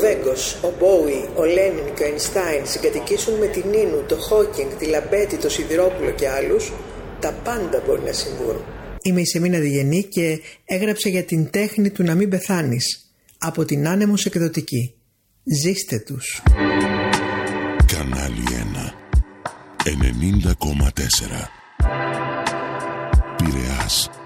Βέγκος, ο Μπόουι, ο Λένιν και ο Αϊνστάιν συγκατοικήσουν με την Νίνου, το Χόκινγκ, τη Λαμπέτη, το Σιδηρόπουλο και άλλους, τα πάντα μπορεί να συμβούν. Είμαι η Σεμίνα Διγενή και έγραψα για την τέχνη του να μην πεθάνεις από την Άνεμος Εκδοτική. Ζήστε τους. Κανάλι 1 90,4 Πειραιάς.